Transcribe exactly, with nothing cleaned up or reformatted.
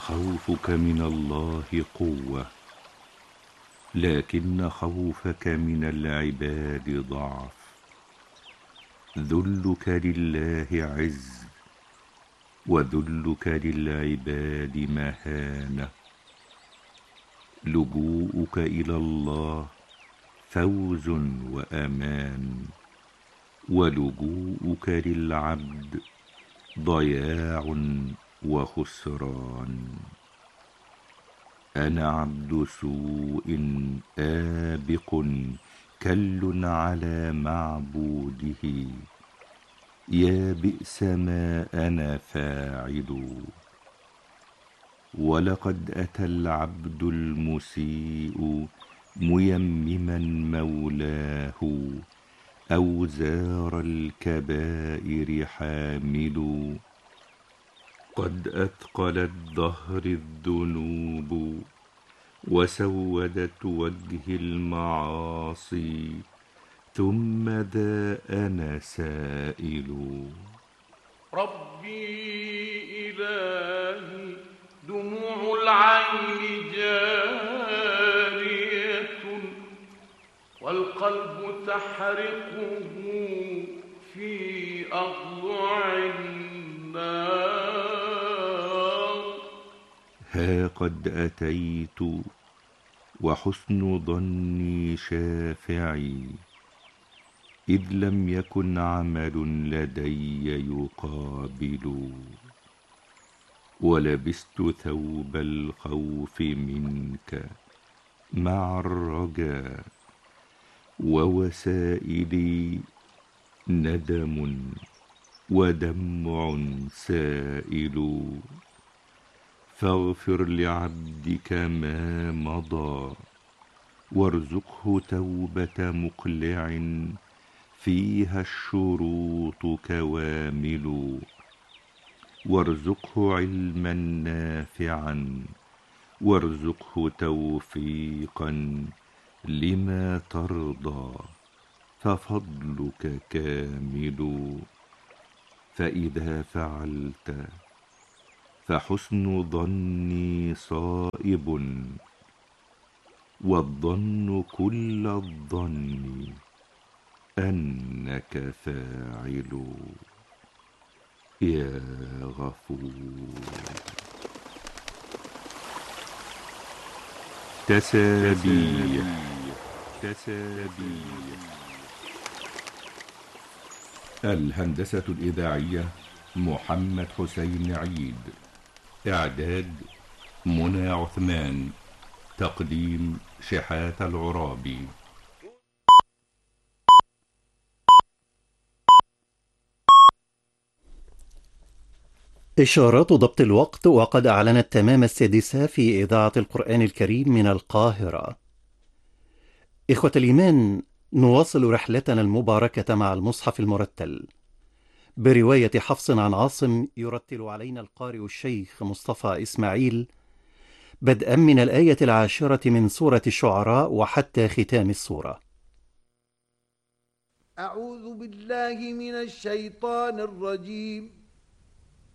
خوفك من الله قوة، لكن خوفك من العباد ضعف. ذلك لله عز، وذلك للعباد مهانة. لجوءك إلى الله فوز وأمان، ولجوءك للعبد ضياع وخسران. أنا عبد سوء آبق كل على معبوده، يا بئس ما أنا فاعل. ولقد أتى العبد المسيء ميمما مولاه، أوزار الكبائر حامل. قد أثقلت ظهر الذنوب، وسودت وجه المعاصي، ثم ذا أنا سائل. ربي إلهي دموع العين جارية، والقلب تحرقه في أضلع النار. ها قد أتيت وحسن ظني شافعي، إذ لم يكن عمل لدي يقابل. ولبست ثوب الخوف منك مع الرجا، ووسائلي ندم ودمع سائل. فاغفر لعبدك ما مضى، وارزقه توبة مقلع فيها الشروط كوامل. وارزقه علما نافعا، وارزقه توفيقا لما ترضى، ففضلك كامل. فإذا فعلت فحسن ظني صائب، والظن كل الظن أنك فاعل. يا غفور. تسابيح. تسابيح. الهندسة الإذاعية محمد حسين عيد. إعداد منى عثمان. تقديم شحات العرابي. إشارات ضبط الوقت، وقد أعلنت تمام السادسة في إذاعة القرآن الكريم من القاهرة. إخوة الإيمان، نواصل رحلتنا المباركة مع المصحف المرتل برواية حفص عن عاصم، يرتل علينا القارئ الشيخ مصطفى إسماعيل، بدءا من الآية العاشرة من سورة الشعراء وحتى ختام السورة. أعوذ بالله من الشيطان الرجيم.